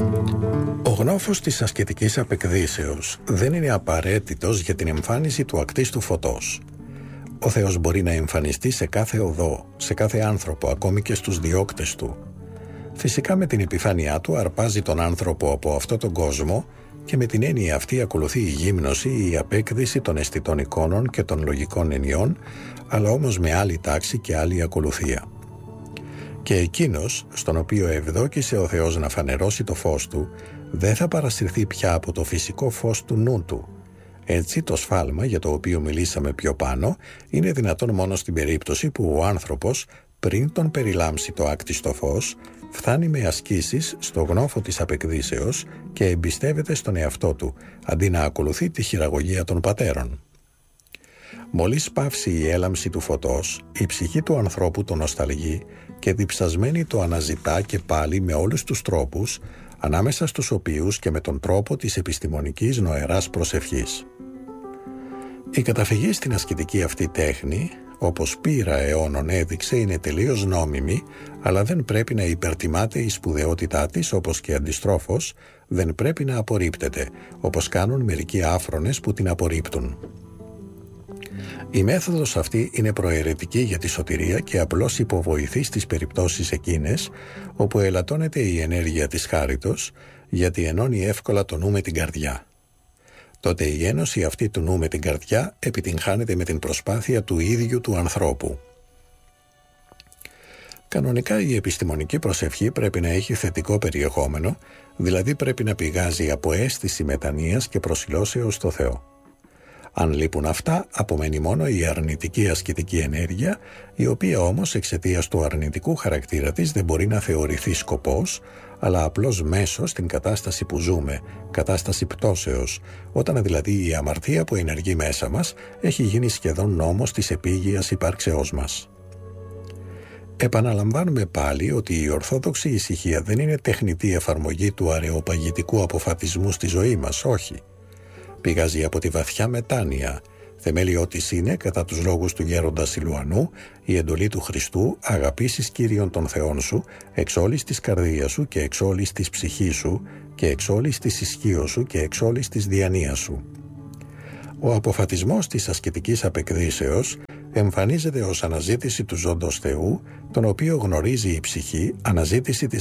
Ο γνώφος της ασκητικής απεκδύσεως δεν είναι απαραίτητος για την εμφάνιση του ακτίστου φωτός. Ο Θεός μπορεί να εμφανιστεί σε κάθε οδό, σε κάθε άνθρωπο, ακόμη και στους διώκτες του. Φυσικά με την επιφάνειά του αρπάζει τον άνθρωπο από αυτόν τον κόσμο και με την έννοια αυτή ακολουθεί η γύμνωση ή η απέκδυση των αισθητών εικόνων και των λογικών ενιών, αλλά όμως με άλλη τάξη και άλλη ακολουθία. Και εκείνος, στον οποίο ευδόκησε ο Θεός να φανερώσει το φως του, δεν θα παρασυρθεί πια από το φυσικό φως του νου του. Έτσι, το σφάλμα για το οποίο μιλήσαμε πιο πάνω είναι δυνατόν μόνο στην περίπτωση που ο άνθρωπος, πριν τον περιλάμψει το άκτιστο φως, φτάνει με ασκήσεις στο γνώφο της απεκδύσεως και εμπιστεύεται στον εαυτό του, αντί να ακολουθεί τη χειραγωγία των πατέρων. Μόλις πάυσει η έλαμψη του φωτός, η ψυχή του ανθρώπου το νοσταλγεί και διψασμένη το αναζητά και πάλι με όλους τους τρόπους, ανάμεσα στους οποίους και με τον τρόπο της επιστημονικής νοεράς προσευχής. Η καταφυγή στην ασκητική αυτή τέχνη, όπως πείρα αιώνων έδειξε, είναι τελείως νόμιμη, αλλά δεν πρέπει να υπερτιμάται η σπουδαιότητά της, όπως και αντιστρόφως δεν πρέπει να απορρίπτεται, όπως κάνουν μερικοί άφρονες που την απορρίπτουν. Η μέθοδος αυτή είναι προαιρετική για τη σωτηρία και απλώς υποβοηθεί στις περιπτώσεις εκείνες όπου ελαττώνεται η ενέργεια της χάριτος, γιατί ενώνει εύκολα το νου με την καρδιά. Τότε η ένωση αυτή του νου με την καρδιά επιτυγχάνεται με την προσπάθεια του ίδιου του ανθρώπου. Κανονικά η επιστημονική προσευχή πρέπει να έχει θετικό περιεχόμενο, δηλαδή πρέπει να πηγάζει από αίσθηση μετανοίας και προσιλώσεως στο Θεό. Αν λείπουν αυτά, απομένει μόνο η αρνητική ασκητική ενέργεια, η οποία όμως εξαιτίας του αρνητικού χαρακτήρα της δεν μπορεί να θεωρηθεί σκοπός, αλλά απλώς μέσο στην κατάσταση που ζούμε, κατάσταση πτώσεως, όταν δηλαδή η αμαρτία που ενεργεί μέσα μας έχει γίνει σχεδόν νόμος της επίγειας υπάρξεώς μας. Επαναλαμβάνουμε πάλι ότι η ορθόδοξη ησυχία δεν είναι τεχνητή εφαρμογή του αρεοπαγητικού αποφατισμού στη ζωή μας, όχι. Πηγάζει από τη βαθιά μετάνοια. Θεμέλιό της είναι, κατά τους λόγους του γέροντα Σιλουανού, η εντολή του Χριστού «Αγαπήσεις Κύριον τον Θεόν σου, εξ όλης της καρδίας σου και εξ όλης της ψυχής σου και εξ όλης της ισχύως σου και εξ όλης της διανοίας σου». Ο αποφατισμός της ασκητικής απεκδύσεως εμφανίζεται ως αναζήτηση του ζώντος Θεού, τον οποίο γνωρίζει η ψυχή, αναζήτηση της